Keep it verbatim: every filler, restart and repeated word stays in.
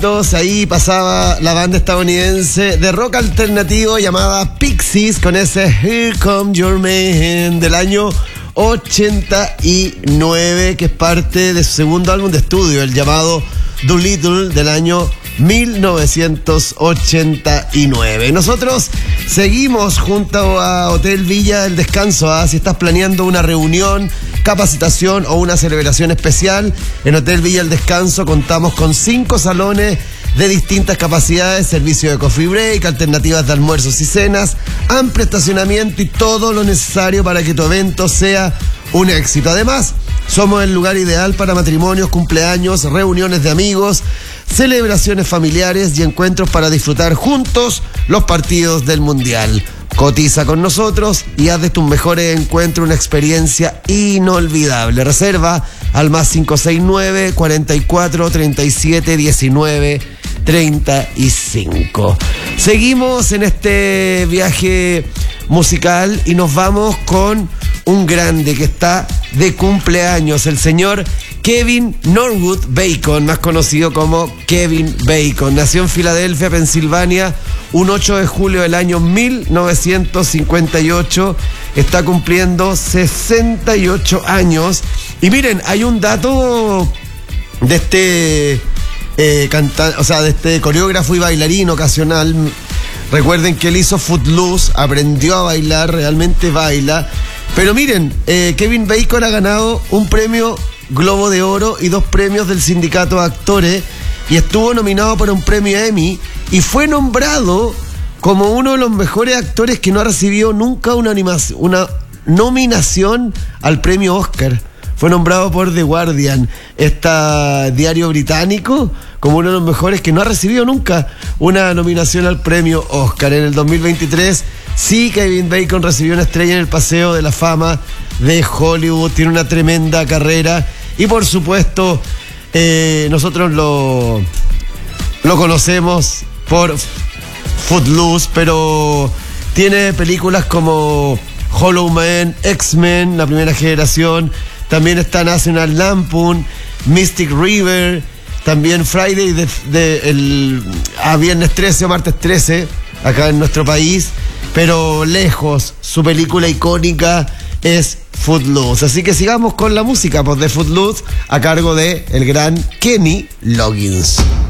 Ahí pasaba la banda estadounidense de rock alternativo llamada Pixies con ese Here Come Your Man del año ochenta y nueve, que es parte de su segundo álbum de estudio, el llamado Doolittle del año mil novecientos ochenta y nueve. Nosotros seguimos junto a Hotel Villa El Descanso. ¿ah? Si estás planeando una reunión, capacitación o una celebración especial, en Hotel Villa El Descanso contamos con cinco salones de distintas capacidades, servicio de coffee break, alternativas de almuerzos y cenas, amplio estacionamiento y todo lo necesario para que tu evento sea un éxito. Además, somos el lugar ideal para matrimonios, cumpleaños, reuniones de amigos, celebraciones familiares y encuentros para disfrutar juntos los partidos del Mundial. Cotiza con nosotros y haz de tus mejores encuentros una experiencia inolvidable. Reserva al más cinco seis nueve, cuarenta y cuatro, treinta y siete, diecinueve, treinta y cinco. Seguimos en este viaje musical y nos vamos con un grande que está de cumpleaños, el señor Kevin Norwood Bacon, más conocido como Kevin Bacon. Nació en Filadelfia, Pensilvania, un ocho de julio del año mil novecientos cincuenta y ocho. Está cumpliendo sesenta y ocho años. Y miren, hay un dato de este eh, cantante, o sea, de este coreógrafo y bailarín ocasional. Recuerden que él hizo Footloose, aprendió a bailar, realmente baila. Pero miren, eh, Kevin Bacon ha ganado un premio Globo de Oro y dos premios del Sindicato de Actores y estuvo nominado para un premio Emmy y fue nombrado como uno de los mejores actores que no ha recibido nunca una, animación, una nominación al premio Oscar. Fue nombrado por The Guardian, este diario británico, como uno de los mejores que no ha recibido nunca una nominación al premio Oscar. En el dos mil veintitrés, sí, Kevin Bacon recibió una estrella en el Paseo de la Fama de Hollywood. Tiene una tremenda carrera y, por supuesto, eh, nosotros lo, lo conocemos por Footloose, pero tiene películas como Hollow Man, X-Men, la primera generación. También está National Lampoon, Mystic River, también Friday de, de el, a viernes trece o martes trece, acá en nuestro país, pero lejos, su película icónica es Footloose. Así que sigamos con la música pues, de Footloose a cargo de el gran Kenny Loggins.